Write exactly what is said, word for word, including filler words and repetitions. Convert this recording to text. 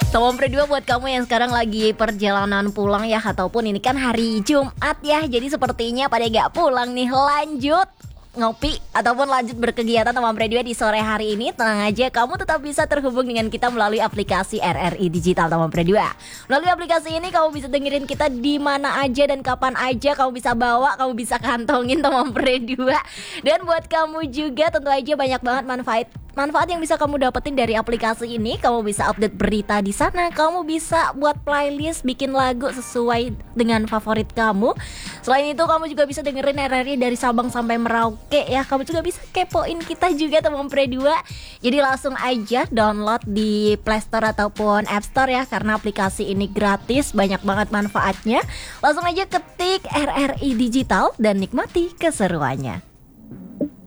Tawampre dua buat kamu yang sekarang lagi perjalanan pulang ya, ataupun ini kan hari Jumat ya, jadi sepertinya pada gak pulang nih, lanjut ngopi ataupun lanjut berkegiatan Tawampre dua di sore hari ini. Tenang aja, kamu tetap bisa terhubung dengan kita melalui aplikasi R R I Digital Tawampre dua. Melalui aplikasi ini kamu bisa dengerin kita di mana aja dan kapan aja, kamu bisa bawa, kamu bisa kantongin Tawampre dua. Dan buat kamu juga tentu aja banyak banget manfaat Manfaat yang bisa kamu dapetin dari aplikasi ini. Kamu bisa update berita di sana, kamu bisa buat playlist, bikin lagu sesuai dengan favorit kamu. Selain itu kamu juga bisa dengerin R R I dari Sabang sampai Merauke ya. Kamu juga bisa kepoin kita juga Tawampre dua. Jadi langsung aja download di Play Store ataupun App Store ya, karena aplikasi ini gratis, banyak banget manfaatnya. Langsung aja ketik R R I Digital dan nikmati keseruannya.